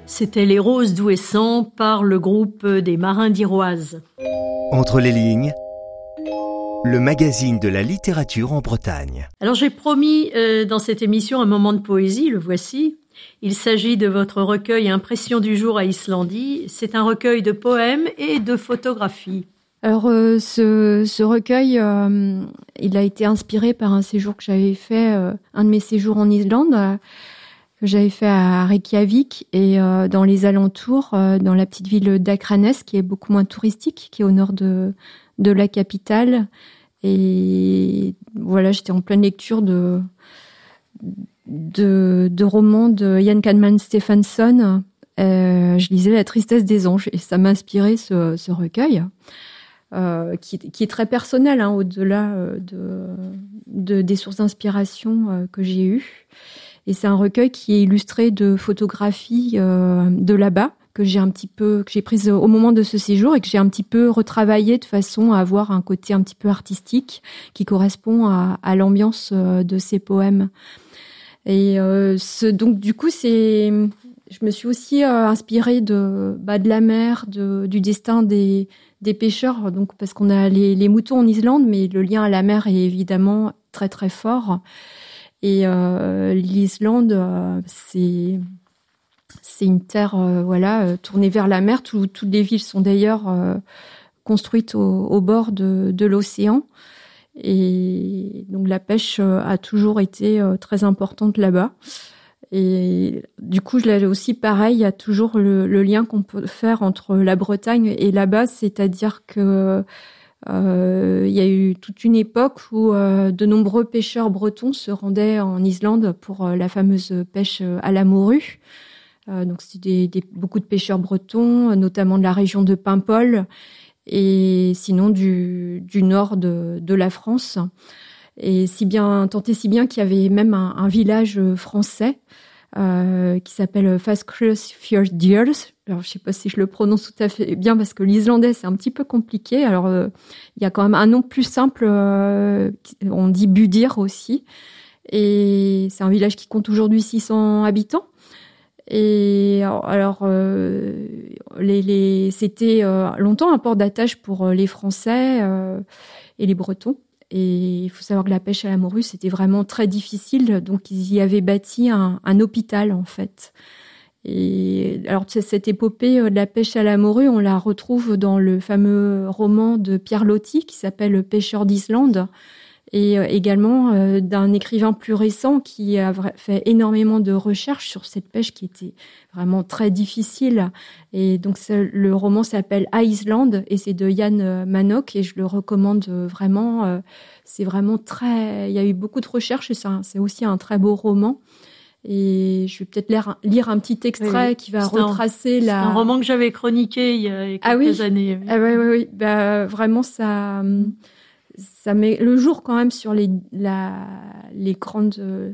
C'était Les Roses d'Ouessant par le groupe des Marins d'Iroise. Entre les lignes, le magazine de la littérature en Bretagne. Alors j'ai promis dans cette émission un moment de poésie, le voici. Il s'agit de votre recueil Impressions du jour à Islandie. C'est un recueil de poèmes et de photographies. Alors ce recueil, il a été inspiré par un séjour que j'avais fait, un de mes séjours en Islande, que j'avais fait à Reykjavik et dans les alentours, dans la petite ville d'Akranes, qui est beaucoup moins touristique, qui est au nord de la capitale. Et voilà, j'étais en pleine lecture de romans de Jan Kalman Stefánsson. Je lisais La tristesse des anges et ça m'a inspiré ce recueil. Qui est très personnel, hein, au-delà des sources d'inspiration que j'ai eues. Et c'est un recueil qui est illustré de photographies de là-bas que j'ai prises au moment de ce séjour et que j'ai un petit peu retravaillé de façon à avoir un côté un petit peu artistique qui correspond à l'ambiance de ces poèmes. Et donc du coup je me suis aussi inspirée de la mer, du destin des pêcheurs, donc parce qu'on a les moutons en Islande, mais le lien à la mer est évidemment très très fort. Et l'Islande, c'est une terre tournée vers la mer. Toutes les villes sont d'ailleurs construites au bord de l'océan. Et donc la pêche a toujours été très importante là-bas. Et du coup, là aussi, pareil, il y a toujours le lien qu'on peut faire entre la Bretagne et là-bas, c'est-à-dire que il y a eu toute une époque où de nombreux pêcheurs bretons se rendaient en Islande pour la fameuse pêche à la morue. Donc c'était beaucoup de pêcheurs bretons, notamment de la région de Paimpol et sinon du nord de la France. Et tant et si bien qu'il y avait même un village français qui s'appelle Fáskrúðsfjörður. Alors, je sais pas si je le prononce tout à fait bien parce que l'islandais, c'est un petit peu compliqué. Alors, il y a quand même un nom plus simple, on dit Budir aussi. Et c'est un village qui compte aujourd'hui 600 habitants. Et alors, c'était longtemps un port d'attache pour les Français et les Bretons. Et il faut savoir que la pêche à la morue, c'était vraiment très difficile. Donc, ils y avaient bâti un hôpital, en fait. Et alors, cette épopée de la pêche à la morue, on la retrouve dans le fameux roman de Pierre Loti qui s'appelle Le pêcheur d'Islande. Et également d'un écrivain plus récent qui a fait énormément de recherches sur cette pêche qui était vraiment très difficile. Et donc le roman s'appelle À Islande et c'est de Jan Manok et je le recommande vraiment. C'est vraiment il y a eu beaucoup de recherches et c'est aussi un très beau roman. Et je vais peut-être lire un petit extrait qui va retracer C'est un roman que j'avais chroniqué il y a quelques années. Oui. Bah, vraiment ça met le jour quand même sur les grandes,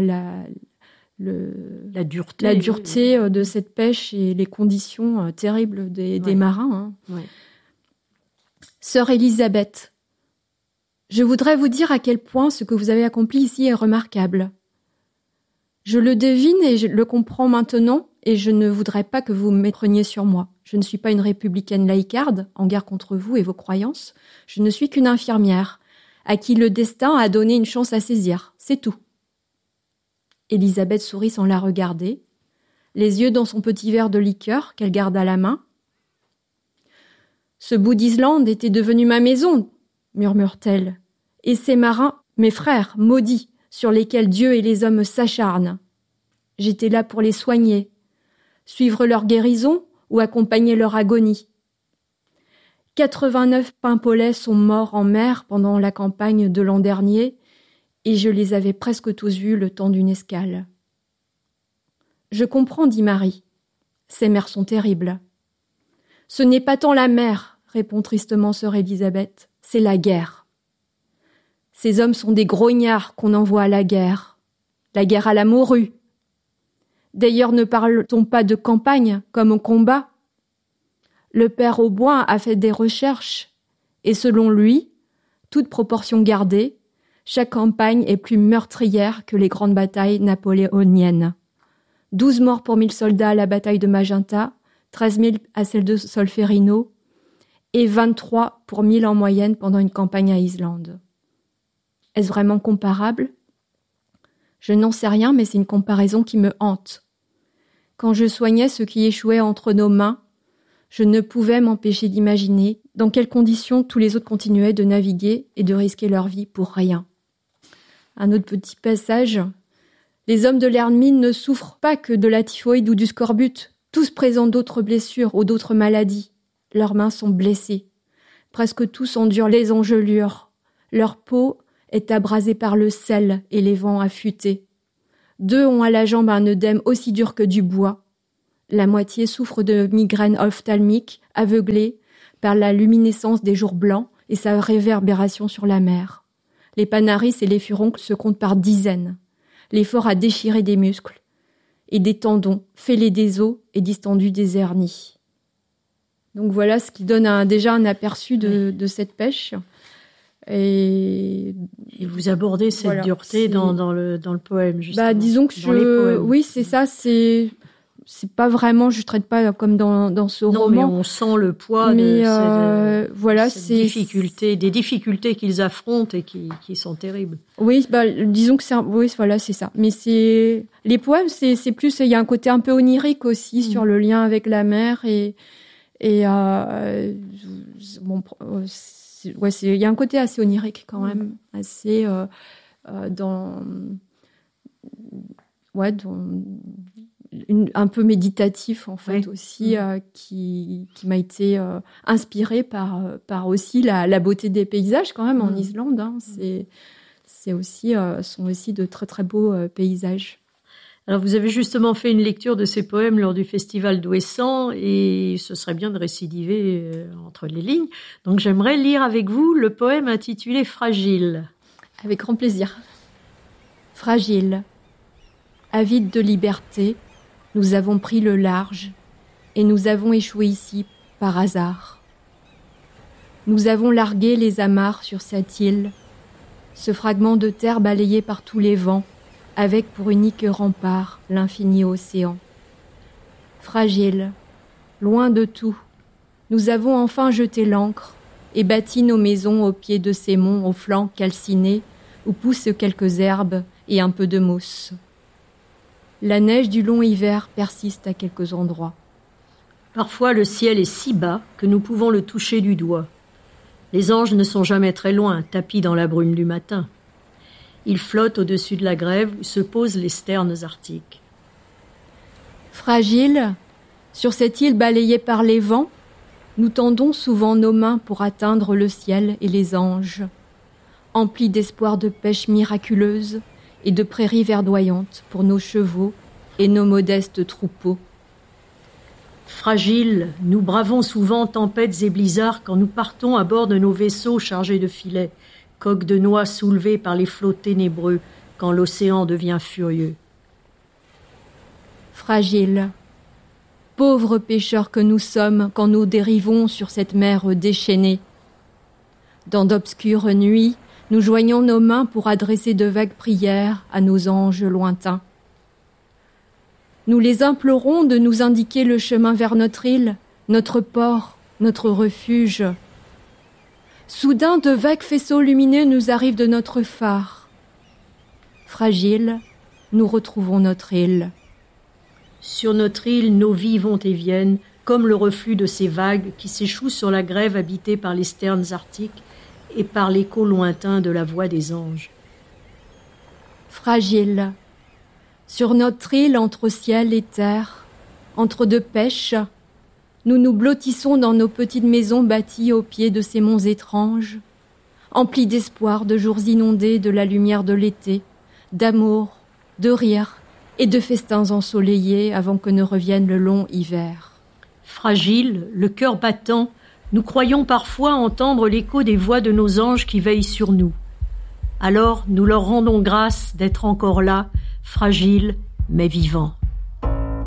la dureté de cette pêche et les conditions terribles des marins. Hein. Ouais. Sœur Élisabeth, je voudrais vous dire à quel point ce que vous avez accompli ici est remarquable. Je le devine et je le comprends maintenant et je ne voudrais pas que vous m'épreniez sur moi. Je ne suis pas une républicaine laïcarde, en guerre contre vous et vos croyances. Je ne suis qu'une infirmière, à qui le destin a donné une chance à saisir. C'est tout. Élisabeth sourit sans la regarder, les yeux dans son petit verre de liqueur qu'elle garde à la main. Ce bout d'Islande était devenu ma maison, murmure-t-elle, et ces marins, mes frères, maudits, sur lesquels Dieu et les hommes s'acharnent. J'étais là pour les soigner, suivre leur guérison ou accompagner leur agonie. 89 Paimpolais sont morts en mer pendant la campagne de l'an dernier et je les avais presque tous vus le temps d'une escale. Je comprends, dit Marie. Ces mers sont terribles. Ce n'est pas tant la mer, répond tristement sœur Élisabeth, c'est la guerre. Ces hommes sont des grognards qu'on envoie à la guerre à la morue. D'ailleurs, ne parle-t-on pas de campagne comme au combat? Le père Auboin a fait des recherches, et selon lui, toute proportion gardée, chaque campagne est plus meurtrière que les grandes batailles napoléoniennes. 12 morts pour 1000 soldats à la bataille de Magenta, 13 000 à celle de Solferino et 23 pour 1000 en moyenne pendant une campagne à Islande. Est-ce vraiment comparable ? Je n'en sais rien, mais c'est une comparaison qui me hante. Quand je soignais ceux qui échouaient entre nos mains, je ne pouvais m'empêcher d'imaginer dans quelles conditions tous les autres continuaient de naviguer et de risquer leur vie pour rien. Un autre petit passage. Les hommes de l'Hermine ne souffrent pas que de la typhoïde ou du scorbut. Tous présentent d'autres blessures ou d'autres maladies. Leurs mains sont blessées. Presque tous endurent les engelures. Leur peau est abrasée par le sel et les vents affûtés. 2 ont à la jambe un œdème aussi dur que du bois. La moitié souffre de migraine ophtalmique, aveuglée par la luminescence des jours blancs et sa réverbération sur la mer. Les panaris et les furoncles se comptent par dizaines. L'effort a déchiré des muscles et des tendons, fêlé des os et distendu des hernies. Donc voilà ce qui donne déjà un aperçu de cette pêche. Et vous abordez cette dureté dans le poème, justement. Disons que oui, c'est ça, c'est pas vraiment, je traite pas comme dans ce roman. Mais on sent le poids des difficultés qu'ils affrontent et qui sont terribles. Oui, disons que c'est ça. Mais les poèmes, c'est plus, il y a un côté un peu onirique aussi sur le lien avec la mer il y a un côté assez onirique quand même, assez un peu méditatif en fait aussi, qui m'a été inspiré par aussi la beauté des paysages quand même en Islande. Hein. C'est aussi sont aussi de très très beaux paysages. Alors vous avez justement fait une lecture de ces poèmes lors du festival d'Ouessant et ce serait bien de récidiver entre les lignes. Donc j'aimerais lire avec vous le poème intitulé Fragile. Avec grand plaisir. Fragile. Avides de liberté, nous avons pris le large et nous avons échoué ici par hasard. Nous avons largué les amarres sur cette île, ce fragment de terre balayé par tous les vents, avec pour unique rempart l'infini océan. Fragile, loin de tout, nous avons enfin jeté l'ancre et bâti nos maisons au pied de ces monts aux flancs calcinés où poussent quelques herbes et un peu de mousse. La neige du long hiver persiste à quelques endroits. Parfois le ciel est si bas que nous pouvons le toucher du doigt. Les anges ne sont jamais très loin, tapis dans la brume du matin. Ils flottent au-dessus de la grève où se posent les sternes arctiques. Fragile, sur cette île balayée par les vents, nous tendons souvent nos mains pour atteindre le ciel et les anges, emplis d'espoir de pêche miraculeuse et de prairies verdoyantes pour nos chevaux et nos modestes troupeaux. Fragile, nous bravons souvent tempêtes et blizzards quand nous partons à bord de nos vaisseaux chargés de filets, coques de noix soulevées par les flots ténébreux quand l'océan devient furieux. Fragile, pauvres pêcheurs que nous sommes quand nous dérivons sur cette mer déchaînée. Dans d'obscures nuits, nous joignons nos mains pour adresser de vagues prières à nos anges lointains. Nous les implorons de nous indiquer le chemin vers notre île, notre port, notre refuge. Soudain, de vagues faisceaux lumineux nous arrivent de notre phare. Fragile, nous retrouvons notre île. Sur notre île, nos vies vont et viennent, comme le reflux de ces vagues qui s'échouent sur la grève habitée par les sternes arctiques et par l'écho lointain de la voix des anges. Fragile, sur notre île entre ciel et terre, entre deux pêches, nous nous blottissons dans nos petites maisons bâties au pied de ces monts étranges, emplis d'espoir de jours inondés de la lumière de l'été, d'amour, de rire et de festins ensoleillés avant que ne revienne le long hiver. Fragile, le cœur battant, nous croyons parfois entendre l'écho des voix de nos anges qui veillent sur nous. Alors nous leur rendons grâce d'être encore là, fragiles mais vivants.